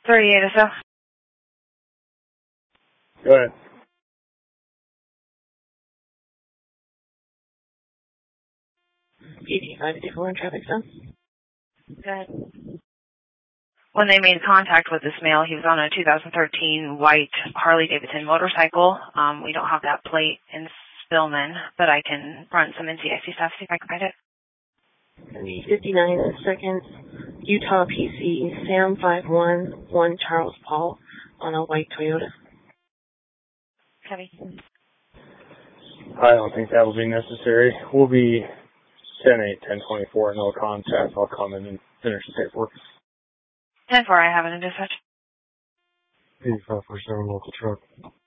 38 or so. Go ahead. PD 584 in traffic zone. Go ahead. When they made contact with this male, he was on a 2013 white Harley-Davidson motorcycle. We don't have that plate in Spillman, but I can run some NCIC stuff, see if I can find it. And the 59 seconds, Utah PC, Sam 511 Charles Paul on a white Toyota. Heavy. I don't think that will be necessary. We'll be 10-8, 10-24, no contact. I'll come in and finish the paperwork. 10-4, I have it in dispatch. 8547 local truck.